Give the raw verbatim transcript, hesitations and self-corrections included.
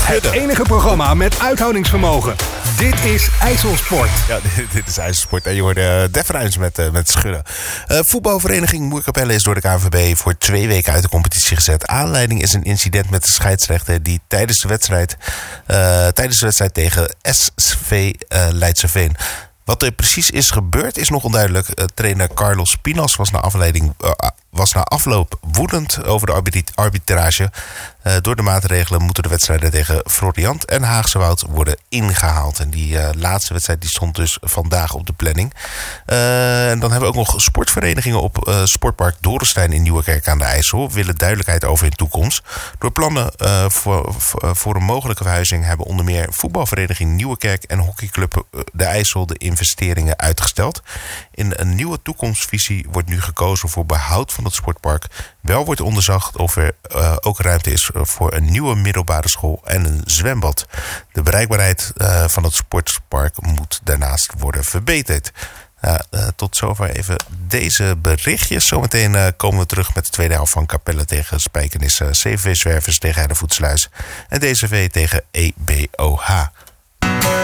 Het enige programma met uithoudingsvermogen. Dit is IJsselsport. Ja, dit, dit is IJsselsport. En je hoorde uh, Def Ruijns met, uh, met schudden. Uh, voetbalvereniging Moerkapelle is door de K N V B voor twee weken uit de competitie gezet. Aanleiding is een incident met de scheidsrechter die tijdens de wedstrijd, uh, tijdens de wedstrijd tegen S V uh, Leidseveen. Wat er precies is gebeurd is nog onduidelijk. Uh, trainer Carlos Pinas was na, afleiding, uh, was na afloop woedend over de arbit- arbitrage. Uh, door de maatregelen moeten de wedstrijden tegen Floriant en Haagse Woud worden ingehaald. En die uh, laatste wedstrijd die stond dus vandaag op de planning. Uh, en dan hebben we ook nog sportverenigingen op uh, Sportpark Dorenstein in Nieuwerkerk aan de IJssel. Willen duidelijkheid over hun toekomst. Door plannen uh, voor, voor een mogelijke verhuizing hebben onder meer voetbalvereniging Nieuwerkerk en hockeyclub de IJssel de investeringen uitgesteld. In een nieuwe toekomstvisie wordt nu gekozen voor behoud van het sportpark. Wel wordt onderzocht of er uh, ook ruimte is voor een nieuwe middelbare school en een zwembad. De bereikbaarheid uh, van het sportpark moet daarnaast worden verbeterd. Uh, uh, tot zover even deze berichtjes. Zometeen uh, komen we terug met de tweede helft van Capelle tegen Spijkenisse, C V V Zwervers tegen Hellevoetsluis en D C V tegen E B O H.